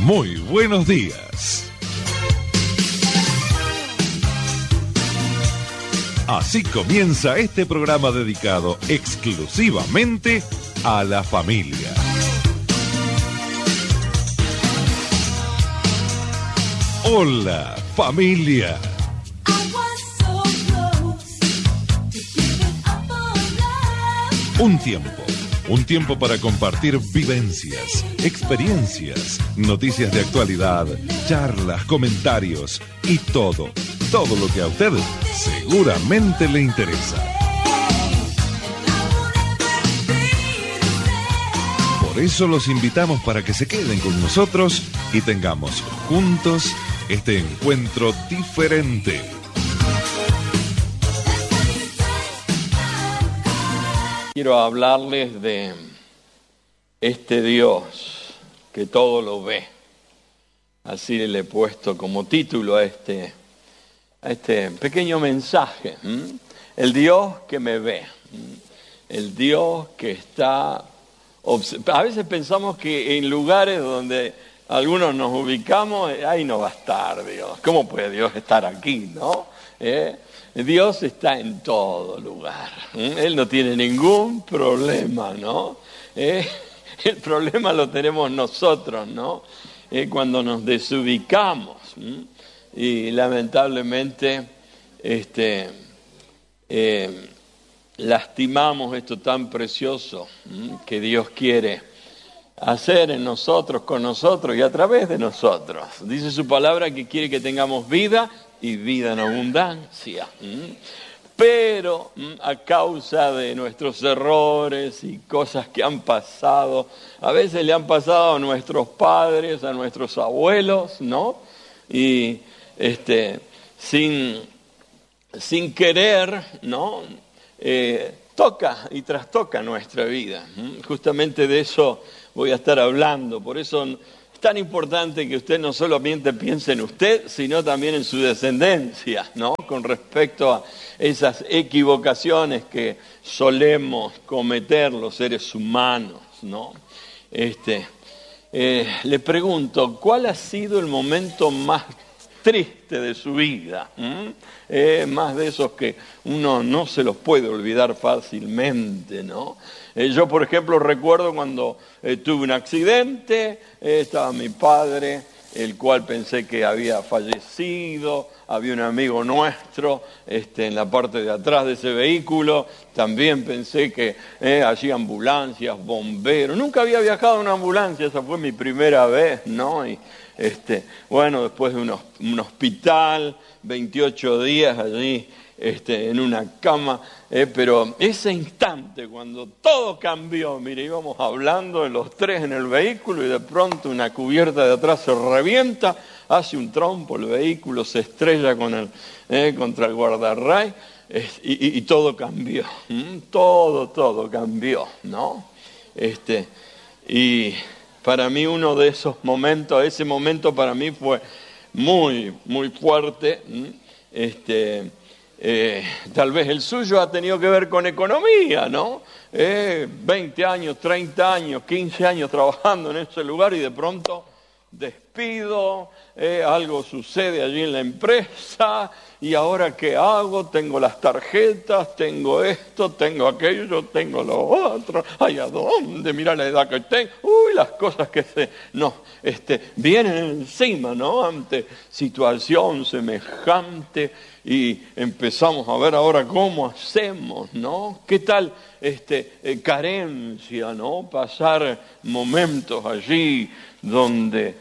Muy buenos días. Así comienza este programa dedicado exclusivamente a la familia. Hola, familia. Un tiempo para compartir vivencias, experiencias, noticias de actualidad, charlas, comentarios y todo lo que a usted seguramente le interesa. Por eso los invitamos para que se queden con nosotros y tengamos juntos este encuentro diferente. Quiero hablarles de este Dios que todo lo ve. Así le he puesto como título a este pequeño mensaje. El Dios que me ve. El Dios que está... A veces pensamos que en lugares donde algunos nos ubicamos, ahí no va a estar Dios. ¿Cómo puede Dios estar aquí, no? Dios está en todo lugar. Él no tiene ningún problema, ¿no? El problema lo tenemos nosotros, ¿no? Cuando nos desubicamos. Y lamentablemente lastimamos esto tan precioso que Dios quiere hacer en nosotros, con nosotros y a través de nosotros. Dice su palabra que quiere que tengamos vida y vida en abundancia. Pero a causa de nuestros errores y cosas que han pasado, a veces le han pasado a nuestros padres, a nuestros abuelos, ¿no? Y sin querer, ¿no? Toca y trastoca nuestra vida. Justamente de eso voy a estar hablando. Por eso es tan importante que usted no solamente piense en usted, sino también en su descendencia, ¿no? Con respecto a esas equivocaciones que solemos cometer los seres humanos, ¿no? Le pregunto, ¿cuál ha sido el momento más triste de su vida? Más de esos que uno no se los puede olvidar fácilmente, ¿no? Yo, por ejemplo, recuerdo cuando tuve un accidente, estaba mi padre, el cual pensé que había fallecido, había un amigo nuestro en la parte de atrás de ese vehículo, también pensé que allí ambulancias, bomberos, nunca había viajado en una ambulancia, esa fue mi primera vez, ¿no? Y bueno, después de un hospital, 28 días allí en una cama, pero ese instante cuando todo cambió, mire, íbamos hablando de los tres en el vehículo y de pronto una cubierta de atrás se revienta, hace un trompo, el vehículo se estrella contra el guardarray y todo cambió, todo cambió, ¿no? Y para mí uno de esos momentos, ese momento para mí fue muy, muy fuerte. Tal vez el suyo ha tenido que ver con economía, ¿no? 20 años, 30 años, 15 años trabajando en ese lugar y de pronto despido, algo sucede allí en la empresa y ahora ¿qué hago? Tengo las tarjetas, tengo esto, tengo aquello, tengo lo otro, ay, ¿a dónde? Mira la edad que tengo, las cosas que nos vienen encima, ¿no? Ante situación semejante y empezamos a ver ahora cómo hacemos, ¿no? ¿Qué tal carencia, ¿no? Pasar momentos allí donde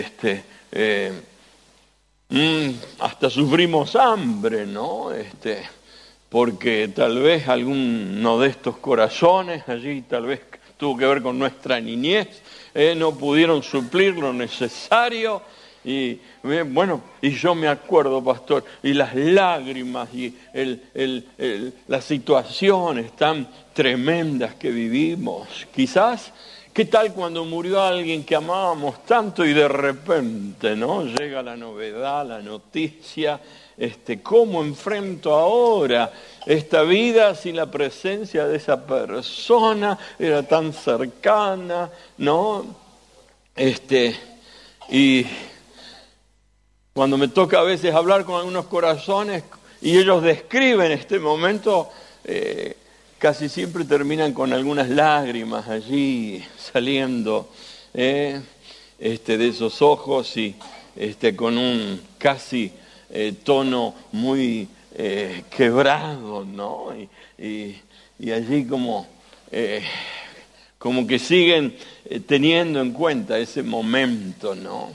hasta sufrimos hambre, ¿no? Porque tal vez alguno de estos corazones allí tal vez tuvo que ver con nuestra niñez, no pudieron suplir lo necesario y bueno, y yo me acuerdo, pastor, y las lágrimas y las situaciones tan tremendas que vivimos, quizás. ¿Qué tal cuando murió alguien que amábamos tanto y de repente, ¿no? Llega la novedad, la noticia, ¿cómo enfrento ahora esta vida sin la presencia de esa persona? Era tan cercana, ¿no? Y cuando me toca a veces hablar con algunos corazones y ellos describen este momento, casi siempre terminan con algunas lágrimas allí saliendo de esos ojos y con un casi tono muy quebrado, ¿no? Y allí como que siguen teniendo en cuenta ese momento, ¿no?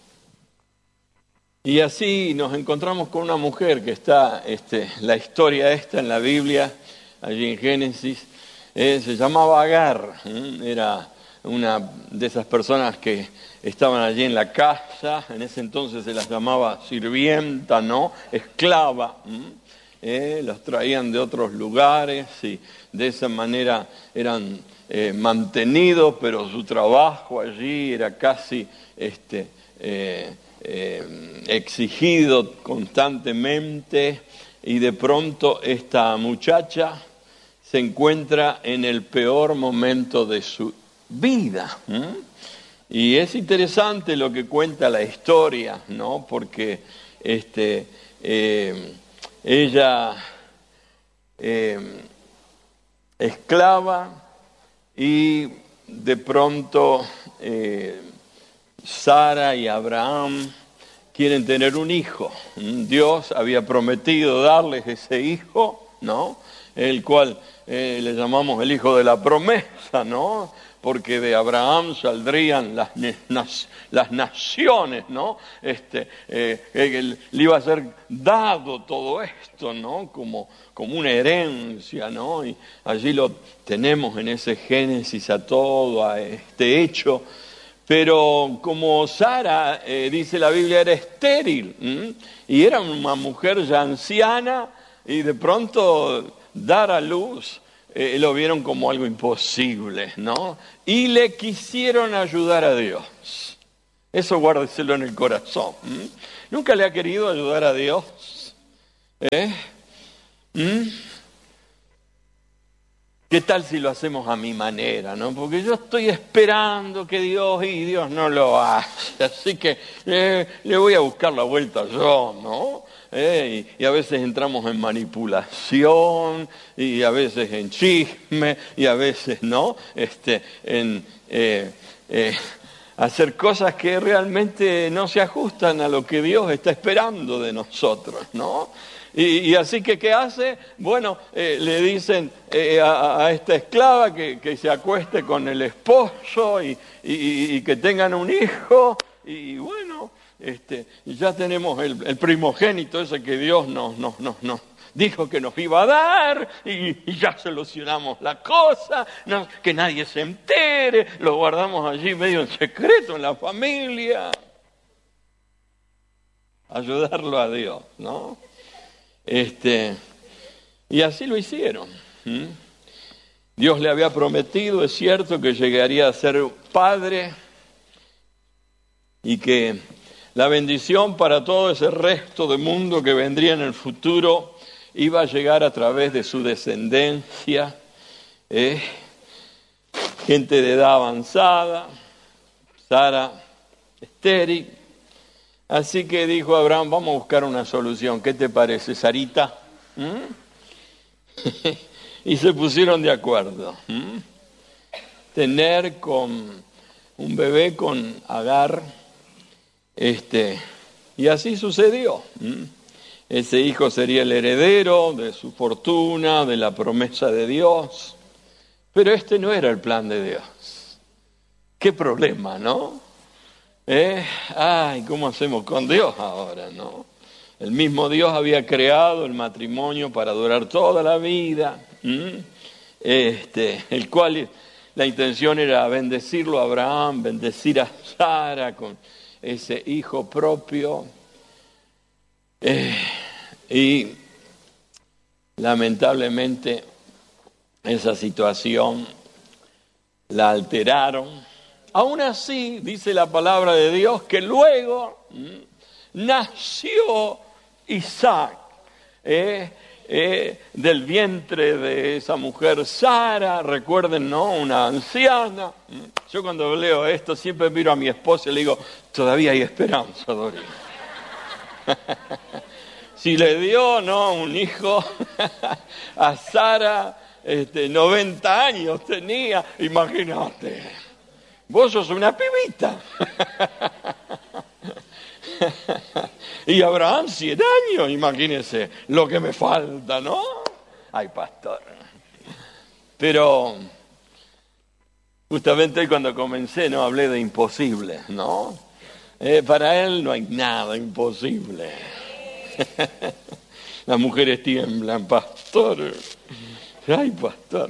Y así nos encontramos con una mujer que está, la historia esta en la Biblia, allí en Génesis, se llamaba Agar, era una de esas personas que estaban allí en la casa, en ese entonces se las llamaba sirvienta, ¿no? Esclava, los traían de otros lugares y de esa manera eran mantenidos, pero su trabajo allí era casi exigido constantemente, y de pronto esta muchacha se encuentra en el peor momento de su vida. Y es interesante lo que cuenta la historia, ¿no? Porque ella esclava, y de pronto Sara y Abraham quieren tener un hijo. Dios había prometido darles ese hijo, ¿no? El cual le llamamos el hijo de la promesa, ¿no? Porque de Abraham saldrían las naciones, ¿no? Le iba a ser dado todo esto, ¿no? Como una herencia, ¿no? Y allí lo tenemos en ese Génesis a todo, a este hecho. Pero como Sara, dice la Biblia, era estéril, y era una mujer ya anciana, y de pronto dar a luz, lo vieron como algo imposible, ¿no? Y le quisieron ayudar a Dios. Eso guárdeselo en el corazón. ¿Nunca le ha querido ayudar a Dios? ¿Qué tal si lo hacemos a mi manera, no? Porque yo estoy esperando que Dios no lo hace, así que le voy a buscar la vuelta yo, ¿no? Y a veces entramos en manipulación, y a veces en chisme, y a veces, ¿no? En hacer cosas que realmente no se ajustan a lo que Dios está esperando de nosotros, ¿no? Y así que, ¿qué hace? Bueno, le dicen a esta esclava que se acueste con el esposo y que tengan un hijo. Y bueno, ya tenemos el primogénito ese que Dios nos dijo que nos iba a dar, y ya solucionamos la cosa, que nadie se entere, lo guardamos allí medio en secreto en la familia. Ayudarlo a Dios, ¿no? Y así lo hicieron. Dios le había prometido, es cierto, que llegaría a ser padre y que la bendición para todo ese resto de mundo que vendría en el futuro iba a llegar a través de su descendencia, gente de edad avanzada, Sara estéril. Así que dijo Abraham, vamos a buscar una solución. ¿Qué te parece, Sarita? Y se pusieron de acuerdo. Tener con un bebé con Agar, y así sucedió. Ese hijo sería el heredero de su fortuna, de la promesa de Dios. Pero no era el plan de Dios. Qué problema, ¿no? ¿Cómo hacemos con Dios ahora, no? El mismo Dios había creado el matrimonio para durar toda la vida, el cual la intención era bendecirlo a Abraham, bendecir a Sara con ese hijo propio, y lamentablemente esa situación la alteraron. Aún así, dice la palabra de Dios, que luego nació Isaac. del vientre de esa mujer Sara, recuerden, ¿no? Una anciana. Yo cuando leo esto siempre miro a mi esposa y le digo, todavía hay esperanza, Dorina. Si le dio, ¿no?, un hijo a Sara, 90 años tenía, imagínate, vos sos una pibita. Y Abraham 100 años, imagínense lo que me falta, ¿no? Ay, pastor. Pero justamente hoy cuando comencé, ¿no?, hablé de imposible, ¿no? Para él no hay nada imposible. Las mujeres tiemblan, pastor. Ay, pastor.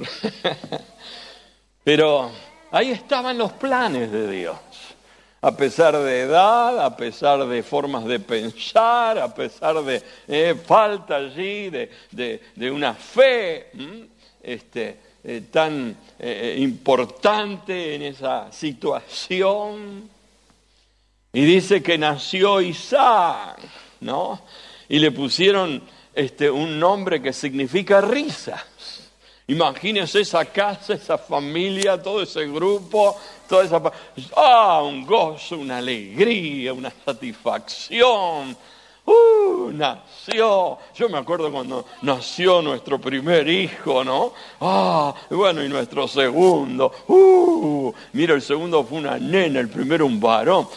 Pero ahí estaban los planes de Dios. A pesar de edad, a pesar de formas de pensar, a pesar de falta allí de una fe tan importante en esa situación. Y dice que nació Isaac, ¿no? Y le pusieron un nombre que significa risas. Imagínense esa casa, esa familia, todo ese grupo, toda esa... un gozo, una alegría, una satisfacción. Nació. Yo me acuerdo cuando nació nuestro primer hijo, ¿no? Bueno, y nuestro segundo. Mira, el segundo fue una nena, el primero un varón.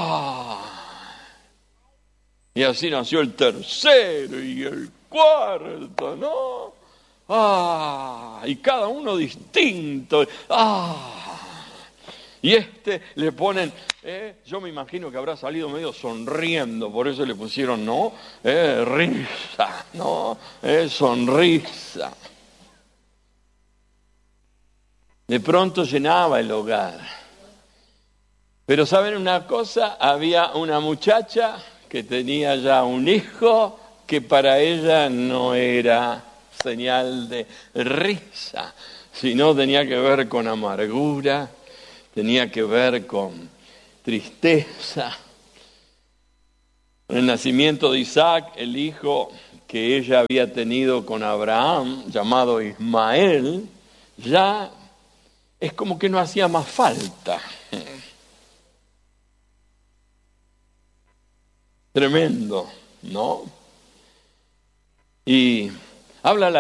Y así nació el tercero y el cuarto, ¿no? Y cada uno distinto. Y le ponen, yo me imagino que habrá salido medio sonriendo, por eso le pusieron, ¿no? Risa, ¿no? Sonrisa. De pronto llenaba el hogar. Pero ¿saben una cosa? Había una muchacha que tenía ya un hijo que para ella no era señal de risa, sino tenía que ver con amargura, tenía que ver con tristeza. En el nacimiento de Isaac, el hijo que ella había tenido con Abraham, llamado Ismael, ya es como que no hacía más falta. Tremendo, ¿no? Y habla la